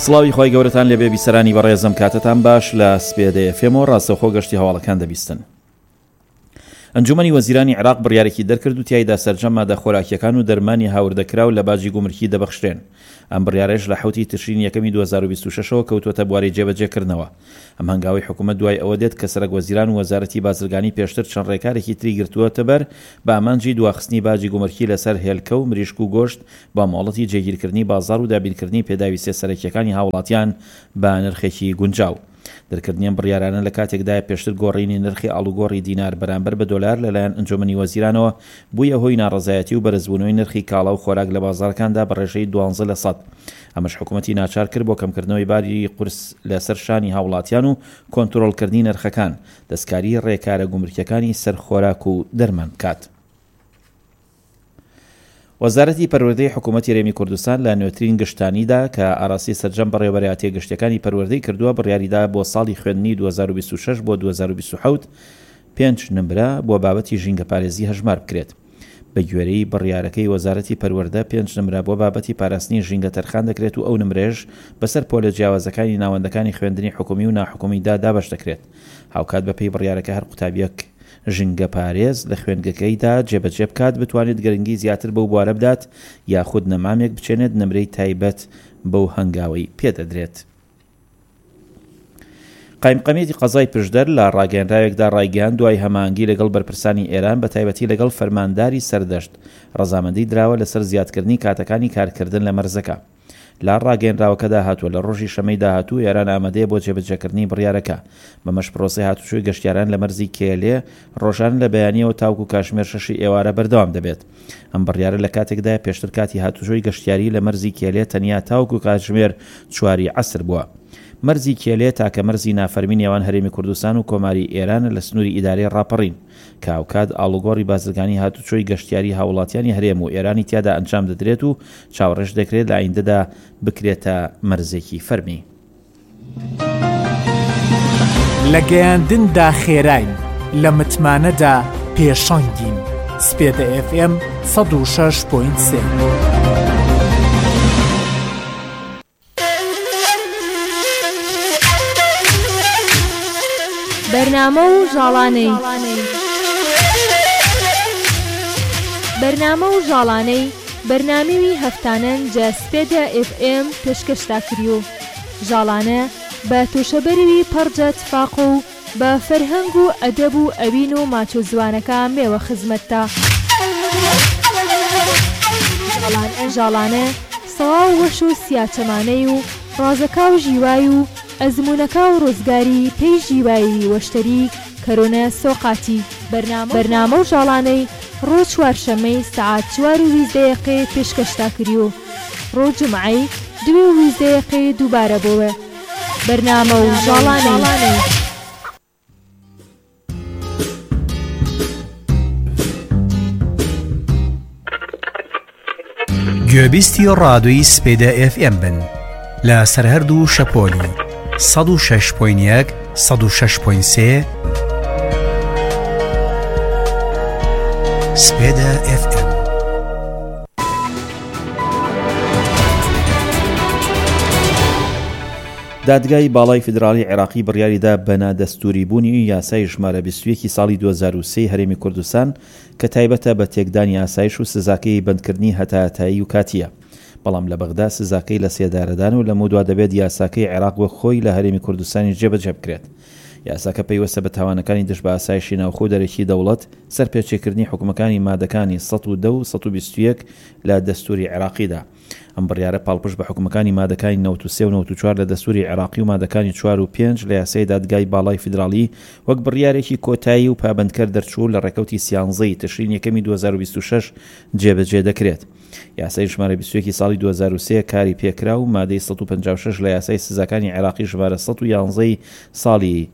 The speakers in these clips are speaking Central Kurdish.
سڵاوی خۆی گەورەتان لێبێ بیسەرانی بەڕێزم کاتتان باش لە سپێدە FM و ڕاستەوخۆ گەشتی هەواڵەکان دەبیستن. ئەنجومەنی وەزیرانی عێراق بڕیارێکی دەرکرد و تیایدا سەرجەم مادە خۆراکیەکان و دەرمانی هاوردەکراو لە باجی گومرکی دەبەخشرێن. ئەم بڕیارەش لە 7 تشرین 2026ەوە کەوتوتە بواری جێبەجێکردنەوە. ئەم هەنگاوی حکوومەت دوای ئەوە دێت کە سەرک وەزیران و وەزارەتی بازرگانی پێشتر چەند ڕێکارێکی تری گرتووەتە بەر بە ئامانجی دواخستنی باجی گومرکی لەسەر هێلکە و مریشک و گۆشت با مۆڵەتی جێگیرکردنی بازار و دابینکردنی پێداویستە سەرەکیەکانی هاوڵاتیان بە نرخێکی گونجاو. دەرکردنیان بڕیارانە لە کاتێکدا پێشتر گۆڕینی نرخی ئاڵوگۆڕی دینار بەرامبەر بە دۆلار لەلایەن ئەنجومەنی وەزیرانەوە بوویە هۆی ناڕەزایەتی و بەرزبوونەوەی نرخی کاڵا و خۆراک لە بازارەکاندا بە ڕێژەی 12%. ئەمەش حکوومەتی ناچار کرد بۆ کەمکردنەوەی باری قورس لەسەر شانی هاوڵاتیان و کۆنتڕۆڵکردنی نرخەکان، دەستکاری ڕێکارە گومرکیەکانی سەر خۆراک و دەرمان بکات. وەزارەتی پەروەردەی حکوومەتی هەرێمی کوردستان لە نوێترین گشتانیدا کە ئاراسی سەرجەم بەڕێوەبەری گەشتەکانی پەروەردەی کردووە بڕیاریدا بۆ ساڵی خوێندنی 2026 بۆ 2027 5 نمرە بۆ بابەتی ژینگە پارێزی هەژمار بکرێت. بە گوێرەی بڕیارەکەی وەزارەتی پەروەردە 5 نمرە بۆ بابەتی پاراستنی ژینگە تەرخان دەکرێت و ئەو نمرێژ بەسەر پۆلە جیاوازەکانی ناوەندەکانی خوێندنی حکومی و ناحکومیدا دابەش دەکرێت. هاوکات بەپێی بڕیارەکە هەر قوتابیەک ژینگە پارێز لە خوێنگەکەیدا جێبەجێ بکات بتوانێت گرنگی زیاتر بەو بوارە بدات یاخود نەمامێک بچێنێت نمرەی تایبەت بەو هەنگاوەی پێدەدرێت. قایمقەمێتی قەزای پشدەر لە ڕاگەیەنراوێکدا ڕایگەیاند دوای هەماهەنگی لەگەڵ بەرپرسانی ئێران بە تایبەتی لەگەڵ فەرمانداری سەردەشت ڕەزامەندی دراوە لەسەر زیادکردنی کاتەکانی کارکردن لە مەرزەکە. لا ڕاگەیەنراوەکەدا هاتووە لە ڕۆژی شەمەی داهاتوو ئێران ئامادەیە بۆ جێبەجێکردنی بڕیارەکە. بەمەش پرۆسەی هاتوچۆی گەشتیاران لە مەرزی کێلێ ڕۆژان لە بەیانیەوە تاوکو کاشمێر 6 ئێوارە بەردەوام دەبێت. ئەم بڕیارە لە کاتێکدا پێشتر کاتی هاتوچۆی گەشتیاری لە مەرزی کێلێ تەنیا تاوکو کاتژمێر 4 عەسر بووە. مەرزی کێلێ تاکە مەرزی نافەرمی نێوان هەرێمی کوردستان و کۆماری ئێران لە سنووری ئیدارەی ڕاپەڕین کە ئاوکات ئاڵوگۆڕی بازرگانی هاتوچۆی گەشتیاری هاوڵاتیانی هەرێم و ئێرانی تیادا ئەنجام دەدرێت و چاوەڕێژ دەکرێت لە ئایندەدا بکرێتە مەرزێکی فەرمی. لە گەیاندندا خێراین، لە متمانەدا پێشەنگین. سپێدە FM 106.3. بەرنامە و ژاڵانەی بەرنامەوی هەفتانەن جە سپێدە FM پێشکەشتا کریو. ژاڵانە بە تووشەبەروی پەڕجە تفاق و بە فەرهەنگ و ئەدەب و ئەوین و ماچۆ زوانەکە مێوە خزمەتتا. ژاڵانە سەواو وەش و سیاچەمانەی و ڕازەکە و ژیوای و ئەزمونەکە و ڕۆزگاری پێی ژیوایی وەشتەری کەرۆنە سۆقاتی. بەرنامە و ژاڵانەی ڕۆژ چوارشەمەی سەعات 4:20 پێشکەشتا کریو. ڕۆژ جمعەی 2:20 دووبارە بۆوە. بەرنامە و ژاڵانەی. گوێبیستی ڕادۆی سپێدە FM بن لە سەرهەردوو شەپۆلی 106.1 106.3 سپێدە FM. دادگای باڵای فیدرالی عێراقی بڕیاریدا بەنا دەستوری بوونی یاسای ژمارە 21 ساڵی 2023 هەرێمی کوردستان کە تایبەتە بە تێکدانی ئاسایش و سزاکەی بەندکردنی هەتایەتایی و کاتیە. بەڵام لە بەغدا سزاکەی لە سێدارەدان و لە مودوا دەبێت یاساکەی عێراق وە خۆی لە هەرێمی کوردستانی جێبەجێ بکرێت. یاساکە پەیوەستە بە تاوانەکانی دژ بە ئاسایشی ناوخۆ دەرەکی دەوڵەت سەرپێچێکردنی حکومەکانی مادەکانی 110 و 121 لە دەستوری عێراقیدا. ئەم بڕیارە پاڵپش بە حکومەکانی مادەکانی 93 و 94 لە دەستوری عێراقی و مادەکانی 4 و 5 لە یاسای دادگای باڵای فیدرالی وەک بڕیارێکی کۆتایی و پابندکەر دەرچوو لە ڕێکەوتی سیانزەی تشرین 2026 جێبەجێ دەکرێت. یاسای ژمارە 21 ساڵی 2023 کاری پێکرا و مادەی 156 لە یاسای سزاکانی عێراقی ژمارە 111 ساڵی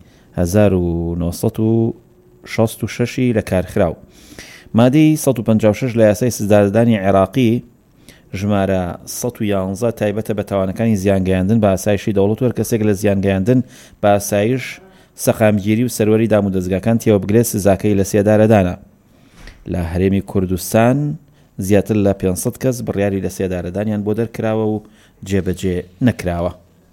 1966 لە کارخراو. مادەی 156 لە یاسای سزادەدانی عێراقی ژمارە 111 تایبەتە بە تاوانەکانی زیانگەیاندن بە ئاسایشی دەوڵەت وەر کەسێک لە زیانگەیاندن بە ئاسایش سەقامگیری و سەروەری دام و دەستگاکان تێوە بگرێت سزاکەی لە سێدارەدانە. لە هەرێمی کوردستان زیاتر لە 500 کەس بڕیاری لە سێدارەدانیان بۆ دەرکراوە و جێبەجێ نەکراوە.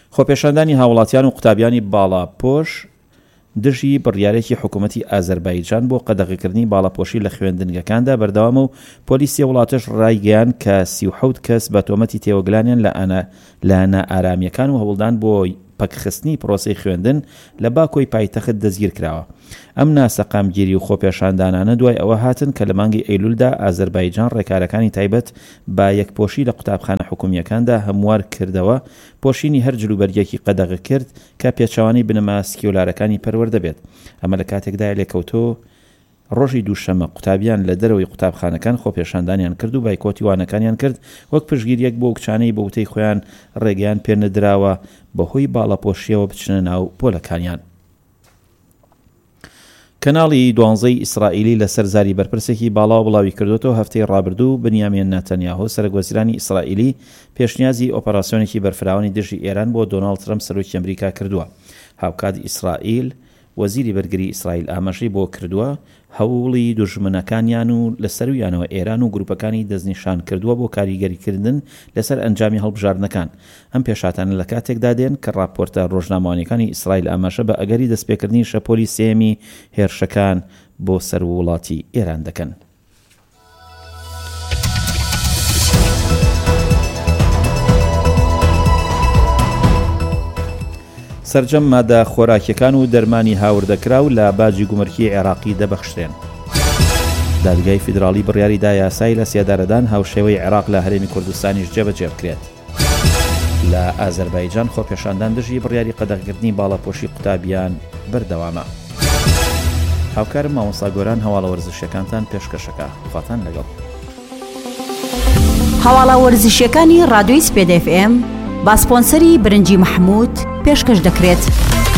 خۆپێشاندانی هاوڵاتیان و قوتابیانی باڵاپۆش دژی بڕیارێکی حکوومەتی ئازەربایجان بۆ قەدەغیکردنی باڵاپۆشی لە خوێندنگەکاندا بەردەوامە و پۆلیسی وڵاتش ڕایگەیان کە 37 کەس بە تۆمەتی تێوەگلانیان لە نائارامیەکان و هەوڵدان بۆ پەکخستنی پرۆسەی خوێندن لە باکۆی پایتەخت دەستگیر کراوە. ئەم ناسەقامگیری و خۆپێشاندانانە دوای ئەوە هاتن کە لە مانگی ئەیلولدا ئازەربایجان ڕێکارەکانی تایبەت با یەکپۆشی لە قوتابخانە حکوومیەکاندا هەموار کردەوە، پۆشینی هەر جلوبەرگێکی قەدەغ کرد کە پێچەوانەی بنەما سکیۆلارەکانی پەروەردە بێت. ئەمە لە کاتێکدا لێکەوتۆ ڕۆژی دووشەمە قوتابیان لە دەرەوەی قوتابخانەکان خۆپێشاندانیان کرد و بایکۆتی وانەکانیان کرد وەک پشگیریەک بۆ کچانەی بە وتەی خۆیان ڕێگەیان پێنەدراوە بەهۆی باڵاپۆشیەوە بچنە ناو پۆلەکانیان. کەناڵی 12 ئیسرائیلی لەسەر زاری بەرپرسێکی باڵا بڵاوی کردوەوە هەفتەی ڕابردوو بنیامین ناتەنیاهو سەرۆکوەزیرانی ئیسرائیلی پێشنیازی ئۆپەراسیۆنێکی بەرفراوانی دژی ئێران بۆ دۆناڵد ترەمپ سەرۆکی ئەمریکا کردووە. هاوکاتی ئیسرائیل وەزیری بەرگری ئیسرائیل ئاماژەی بۆ کردووە هەوڵی دوژمنەکانیان و لەسەرویانەوە ئێران و گروپەکانی دەستنیشان کردووە بۆ کاریگەریکردن لەسەر ئەنجامی هەڵبژاردنەکان. ئەم پێشاتانە لە کاتێکدا دێن کە راپۆرتە ڕۆژنامەوانیەکانی ئیسرائیل ئاماژە بە ئەگەری دەستپێکردنی شەپۆلی سێمی هێرشەکان بۆ سەر وڵاتی ئێران دەکەن. سەرجەم مادە خۆراکیەکان و دەرمانی هاوردەکرا و لە باجی گومرکی عێراقی دەبەخشرێن. دادگای فیدراڵی بڕیاریدا یاسای لە سێدارەدان هاوشێوەی عێراق لە هەرێمی کوردستانیش جێبەجێ بکرێت. لە ئازەربایجان خۆپێشاندان دژی بڕیاری قەدەغکردنی باڵاپۆشی قوتابیان بەردەوامە. هاوکارم مامۆستا گۆران هەواڵە وەرزشیەکانتان پێشکەشەکە. خواتان لەگەڵ. هەواڵە وەرزشیەکانی ڕادیۆی سپێد FM با سپۆنسەری برنجی محمود پێشکەش دەکرێت.